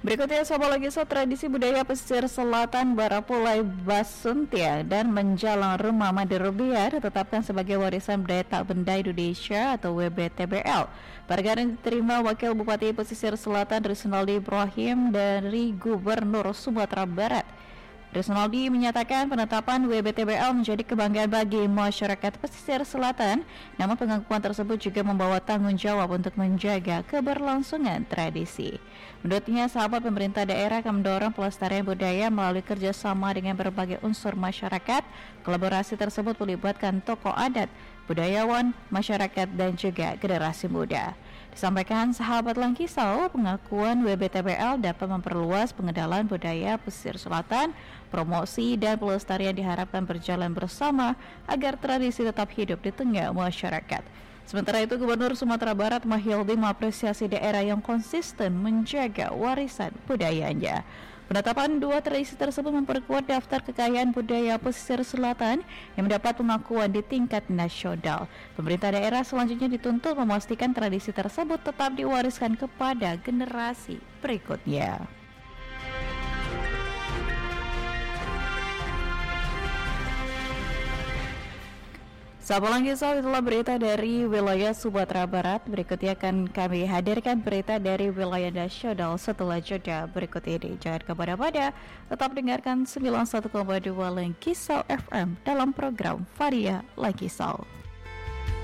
Berikutnya sama lagi tradisi budaya pesisir selatan Barapulai Basuntia dan menjalang rumah Madirubiar ditetapkan sebagai warisan budaya tak benda Indonesia atau WBTBL. Penghargaan diterima Wakil Bupati Pesisir Selatan Rizonaldi Ibrahim dari Gubernur Sumatera Barat. Rizonaldi menyatakan penetapan WBTBL menjadi kebanggaan bagi masyarakat pesisir selatan, namun pengakuan tersebut juga membawa tanggung jawab untuk menjaga keberlangsungan tradisi. Menurutnya, sahabat pemerintah daerah akan mendorong pelestarian budaya melalui kerjasama dengan berbagai unsur masyarakat. Kolaborasi tersebut melibatkan tokoh adat, budayawan, masyarakat, dan juga generasi muda. Disampaikan sahabat Langkisau, pengakuan WBTBL dapat memperluas pengenalan budaya pesisir selatan, promosi dan pelestarian diharapkan berjalan bersama agar tradisi tetap hidup di tengah masyarakat. Sementara itu, Gubernur Sumatera Barat Mahyildi mengapresiasi daerah yang konsisten menjaga warisan budayanya. Penetapan dua tradisi tersebut memperkuat daftar kekayaan budaya pesisir selatan yang mendapat pengakuan di tingkat nasional. Pemerintah daerah selanjutnya dituntut memastikan tradisi tersebut tetap diwariskan kepada generasi berikutnya. Sahabat Langkisau, itulah berita dari wilayah Sumatera Barat. Berikutnya akan kami hadirkan berita dari wilayah nasional setelah jeda berikut ini. Jangan kemana-mana, tetap dengarkan 91,2 Langkisau FM dalam program Varia Langkisau.